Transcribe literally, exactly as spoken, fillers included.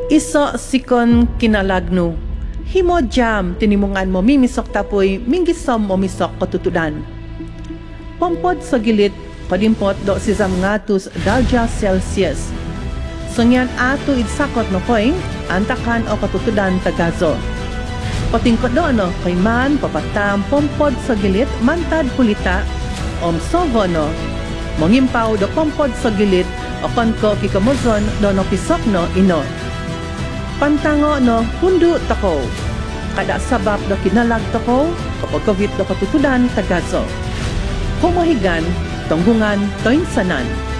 Iso sikon kinalagno. Himo jam tinimungan mo mimisok tapoy minggisom mo misok katutudan. Pompod sa gilit padimpot do si Zamngatus Dalja Celsius. Sungyan ato idsakot no koy antakan o katutudan tagazo. Patingkot do no kay man papatam pompod sa gilit mantad kulita om sovo no. Mongimpaw do pompod sa gilit o konko kikamuzon do no pisok no ino. Pantango no hundu tako. Kada sabab do kinalag tako kapag COVID do katutudan tagazo. Humahigan, tonggungan, toinsanan.